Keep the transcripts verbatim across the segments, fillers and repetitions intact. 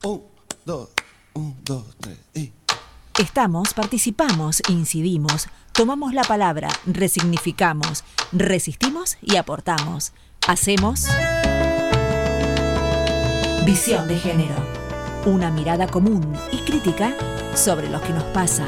Un, dos, un, dos, tres, y... Estamos, participamos, incidimos, tomamos la palabra, resignificamos, resistimos y aportamos. Hacemos Visión de Género. Una mirada común y crítica sobre lo que nos pasa.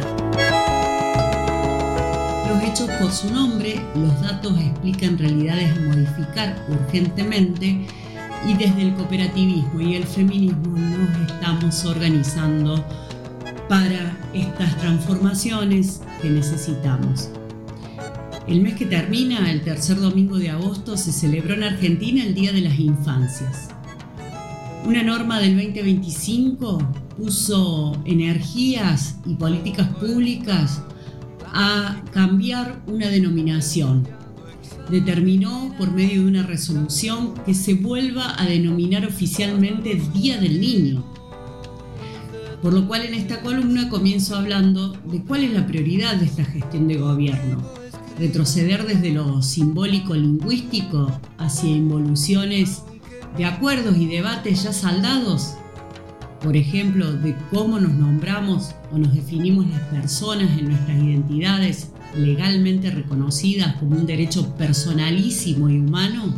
Los hechos por su nombre, los datos explican realidades a modificar urgentemente y desde el cooperativismo y el feminismo nos estamos organizando para estas transformaciones que necesitamos. El mes que termina, el tercer domingo de agosto, se celebró en Argentina el Día de las Infancias. Una norma del veinte veinticinco puso energías y políticas públicas a cambiar una denominación. Determinó por medio de una resolución que se vuelva a denominar oficialmente Día del Niño. Por lo cual en esta columna comienzo hablando de cuál es la prioridad de esta gestión de gobierno. Retroceder desde lo simbólico lingüístico hacia involuciones de acuerdos y debates ya saldados. Por ejemplo, de cómo nos nombramos o nos definimos las personas en nuestras identidades legalmente reconocidas como un derecho personalísimo y humano.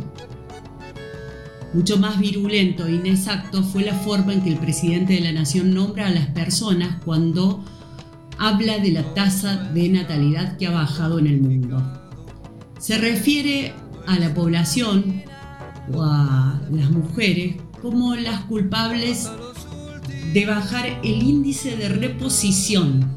Mucho más virulento e inexacto fue la forma en que el presidente de la Nación nombra a las personas cuando habla de la tasa de natalidad que ha bajado en el mundo. Se refiere a la población o a las mujeres como las culpables de bajar el índice de reposición.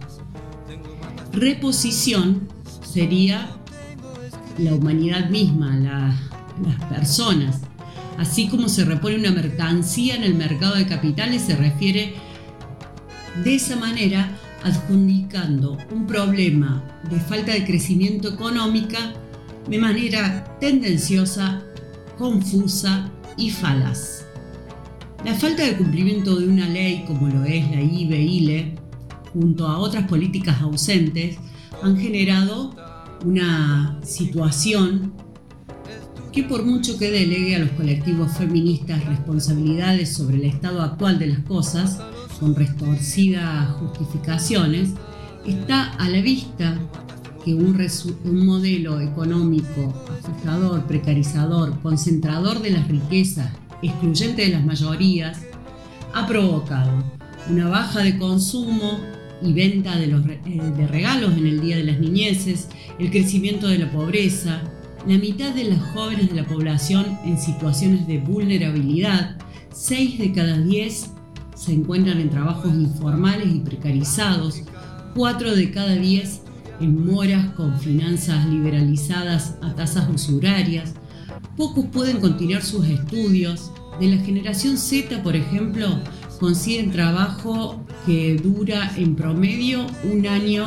Reposición sería la humanidad misma, la, las personas. Así como se repone una mercancía en el mercado de capitales, se refiere de esa manera adjudicando un problema de falta de crecimiento económica de manera tendenciosa, confusa y falaz. La falta de cumplimiento de una ley como lo es la I B E I L E, junto a otras políticas ausentes, han generado una situación que por mucho que delegue a los colectivos feministas responsabilidades sobre el estado actual de las cosas, con retorcidas justificaciones, está a la vista que un, resu- un modelo económico ajustador, precarizador, concentrador de las riquezas, excluyente de las mayorías, ha provocado una baja de consumo y venta de, los, eh, de regalos en el Día de las Niñeces, el crecimiento de la pobreza, la mitad de las jóvenes de la población en situaciones de vulnerabilidad, seis de cada diez se encuentran en trabajos informales y precarizados, cuatro de cada diez en moras con finanzas liberalizadas a tasas usurarias, pocos pueden continuar sus estudios. De la generación Z, por ejemplo, consiguen trabajo que dura en promedio un año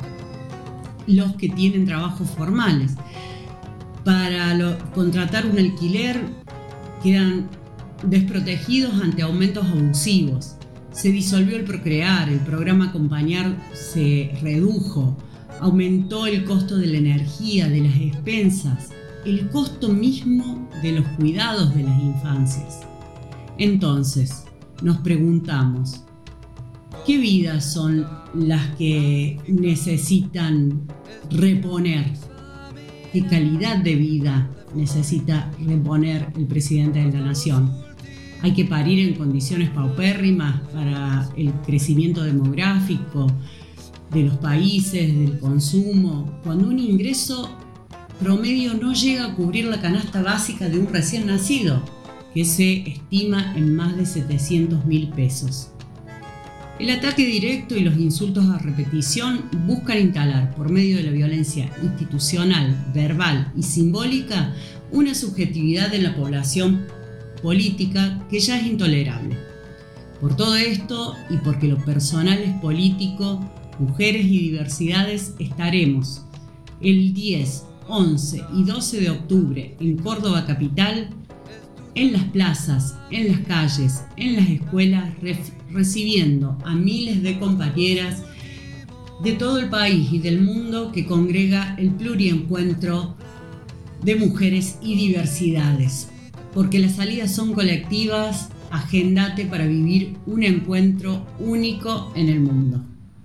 los que tienen trabajos formales. Para lo, contratar un alquiler quedan desprotegidos ante aumentos abusivos. Se disolvió el Procrear, el programa Acompañar se redujo, aumentó el costo de la energía, de las expensas, el costo mismo de los cuidados de las infancias. Entonces, nos preguntamos, ¿qué vidas son las que necesitan reponer? ¿Qué calidad de vida necesita reponer el presidente de la Nación? Hay que parir en condiciones paupérrimas para el crecimiento demográfico de los países, del consumo, cuando un ingreso promedio no llega a cubrir la canasta básica de un recién nacido, que se estima en más de setecientos mil pesos. El ataque directo y los insultos a repetición buscan instalar, por medio de la violencia institucional, verbal y simbólica, una subjetividad en la población política que ya es intolerable. Por todo esto y porque lo personal es político, mujeres y diversidades, estaremos el diez, once y doce de octubre en Córdoba capital, en las plazas, en las calles, en las escuelas, ref- recibiendo a miles de compañeras de todo el país y del mundo que congrega el pluriencuentro de mujeres y diversidades. Porque las salidas son colectivas Agendate para vivir un encuentro único en el mundo.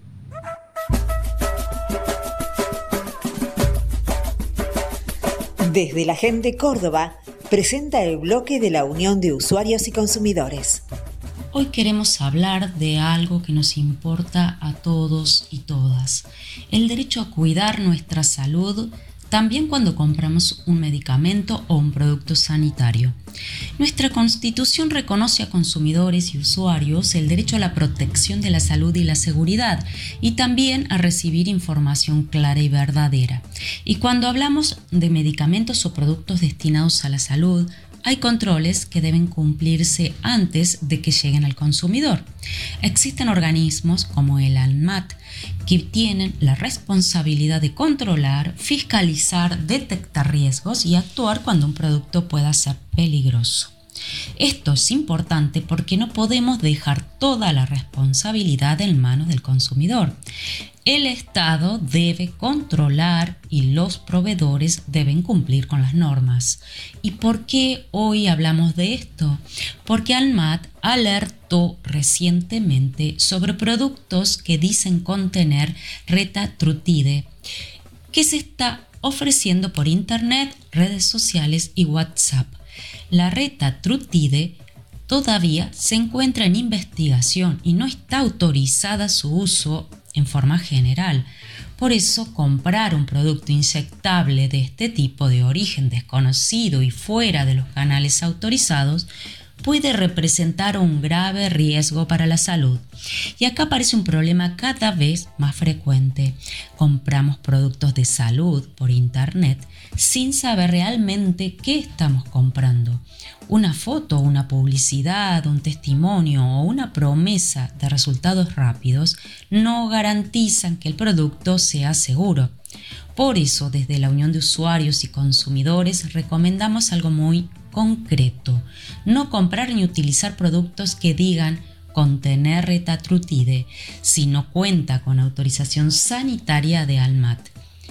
Desde la Gente Córdoba, presenta el bloque de la Unión de Usuarios y Consumidores. Hoy queremos hablar de algo que nos importa a todos y todas, el derecho a cuidar nuestra salud, también cuando compramos un medicamento o un producto sanitario. Nuestra Constitución reconoce a consumidores y usuarios el derecho a la protección de la salud y la seguridad, y también a recibir información clara y verdadera. Y cuando hablamos de medicamentos o productos destinados a la salud, hay controles que deben cumplirse antes de que lleguen al consumidor. Existen organismos como el ANMAT que tienen la responsabilidad de controlar, fiscalizar, detectar riesgos y actuar cuando un producto pueda ser peligroso. Esto es importante porque no podemos dejar toda la responsabilidad en manos del consumidor. El Estado debe controlar y los proveedores deben cumplir con las normas. ¿Y por qué hoy hablamos de esto? Porque ANMAT alertó recientemente sobre productos que dicen contener retatrutide, que se está ofreciendo por internet, redes sociales y WhatsApp. La retatrutide todavía se encuentra en investigación y no está autorizada su uso en forma general. Por eso, comprar un producto inyectable de este tipo de origen desconocido y fuera de los canales autorizados puede representar un grave riesgo para la salud. Y acá aparece un problema cada vez más frecuente. Compramos productos de salud por internet sin saber realmente qué estamos comprando. Una foto, una publicidad, un testimonio o una promesa de resultados rápidos no garantizan que el producto sea seguro. Por eso, desde la Unión de Usuarios y Consumidores recomendamos algo muy concreto: no comprar ni utilizar productos que digan contener retatrutide si no cuenta con autorización sanitaria de ANMAT.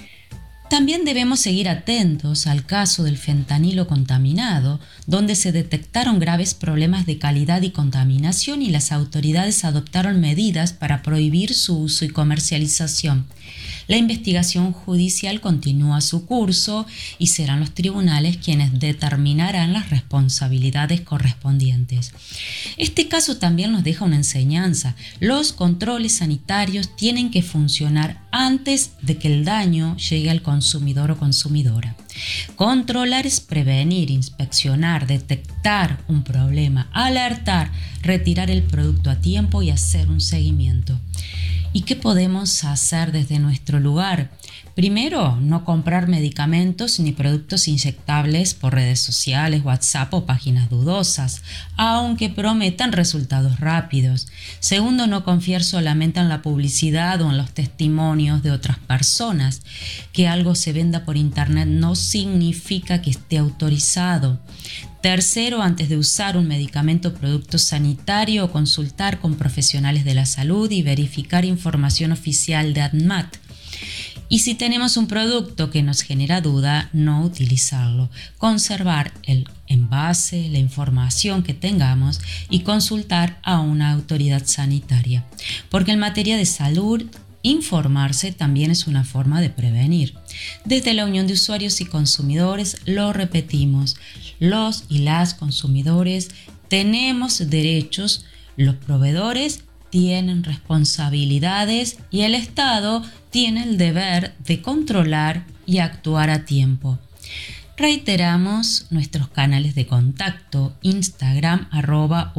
También debemos seguir atentos al caso del fentanilo contaminado, donde se detectaron graves problemas de calidad y contaminación y las autoridades adoptaron medidas para prohibir su uso y comercialización. La investigación judicial continúa su curso y serán los tribunales quienes determinarán las responsabilidades correspondientes. Este caso también nos deja una enseñanza. Los controles sanitarios tienen que funcionar antes de que el daño llegue al consumidor o consumidora. Controlar es prevenir, inspeccionar, detectar un problema, alertar, retirar el producto a tiempo y hacer un seguimiento. ¿Y qué podemos hacer desde nuestro lugar? Primero, no comprar medicamentos ni productos inyectables por redes sociales, WhatsApp o páginas dudosas, aunque prometan resultados rápidos. Segundo, no confiar solamente en la publicidad o en los testimonios de otras personas. Que algo se venda por internet no significa que esté autorizado. Tercero, antes de usar un medicamento o producto sanitario, consultar con profesionales de la salud y verificar información oficial de ANMAT. Y si tenemos un producto que nos genera duda, no utilizarlo. Conservar el envase, la información que tengamos y consultar a una autoridad sanitaria. Porque en materia de salud, informarse también es una forma de prevenir. Desde la Unión de Usuarios y Consumidores lo repetimos: los y las consumidores tenemos derechos, los proveedores tienen responsabilidades y el Estado tiene el deber de controlar y actuar a tiempo. Reiteramos nuestros canales de contacto: Instagram arroba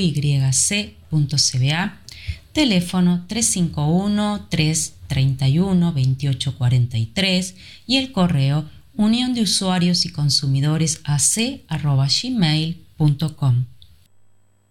uyc punto c b a, teléfono tres cinco uno, tres tres uno, dos ocho cuatro tres y el correo unión de usuarios y consumidores a c arroba gmail punto com.